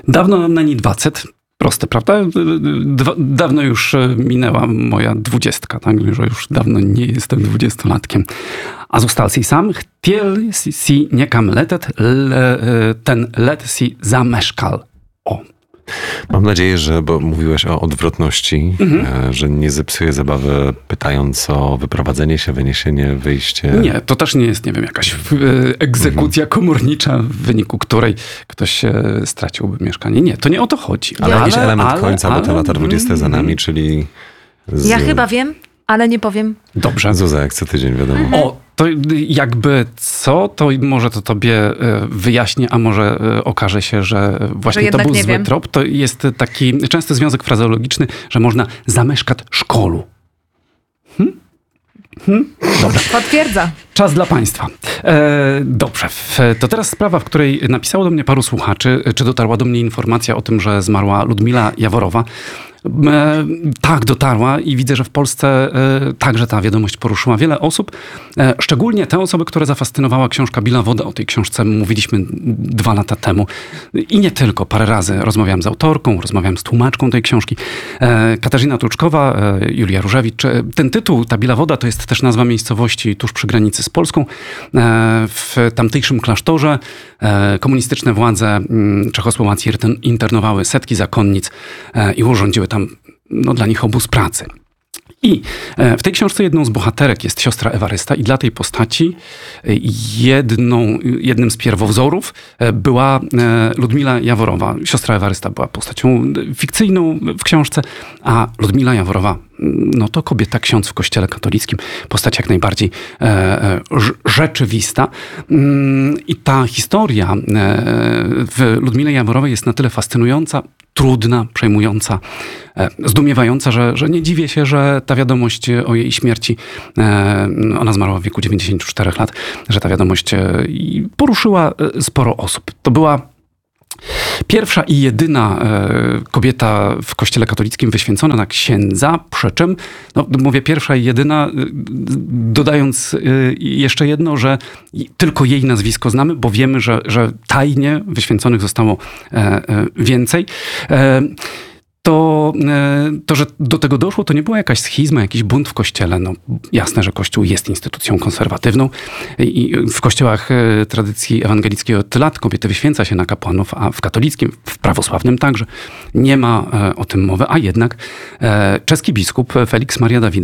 Dawno nam na niej 20. Proste, prawda? Dawno już minęła moja 20, tak? Już dawno nie jestem 20-latkiem. A zostal si sam, chtěl si někam letet, ten let si zameszkal. O. Mam nadzieję, że, bo mówiłeś o odwrotności, że nie zepsuje zabawy pytając o wyprowadzenie się, wyniesienie, wyjście. Nie, to też nie jest, nie wiem, jakaś egzekucja komornicza, w wyniku której ktoś straciłby mieszkanie. Nie, to nie o to chodzi. Ale jakiś element końca, bo te lata 20 za nami, czyli... Ja chyba wiem, ale nie powiem. Dobrze. Zuza, jak co tydzień, wiadomo. O, to jakby co, to może to tobie wyjaśnię, a może okaże się, że właśnie to był zły trop. To jest taki częsty związek frazeologiczny, że można zameszkać szkolu. Dobrze. Potwierdza. Czas dla państwa. Dobrze. To teraz sprawa, w której napisało do mnie paru słuchaczy, czy dotarła do mnie informacja o tym, że zmarła Ludmila Jaworowa. Tak, dotarła i widzę, że w Polsce także ta wiadomość poruszyła wiele osób. Szczególnie te osoby, które zafascynowała książka Billa Woda. O tej książce mówiliśmy 2 lata temu. I nie tylko. Parę razy rozmawiałem z autorką, rozmawiałem z tłumaczką tej książki. Katarzyna Tuczkowa, Julia Różewicz. Ten tytuł, ta Billa Woda, to jest też nazwa miejscowości tuż przy granicy z Polską. W tamtejszym klasztorze komunistyczne władze Czechosłowacji internowały setki zakonnic i urządziły tam dla nich obóz pracy. I w tej książce jedną z bohaterek jest siostra Ewarysta i dla tej postaci jednym z pierwowzorów była Ludmila Jaworowa. Siostra Ewarysta była postacią fikcyjną w książce, a Ludmila Jaworowa to kobieta, ksiądz w kościele katolickim. Postać jak najbardziej rzeczywista. I ta historia w Ludmile Jaworowej jest na tyle fascynująca, trudna, przejmująca, zdumiewająca, że nie dziwię się, że ta wiadomość o jej śmierci, ona zmarła w wieku 94 lat, że ta wiadomość poruszyła sporo osób. To była pierwsza i jedyna kobieta w kościele katolickim wyświęcona na księdza, przy czym, mówię pierwsza i jedyna, dodając jeszcze jedno, że tylko jej nazwisko znamy, bo wiemy, że tajnie wyświęconych zostało więcej. To, że do tego doszło, to nie była jakaś schizma, jakiś bunt w kościele. Jasne, że kościół jest instytucją konserwatywną i w kościołach tradycji ewangelickiej od lat kobiety wyświęca się na kapłanów, a w katolickim, w prawosławnym także nie ma o tym mowy, a jednak czeski biskup Felix Maria David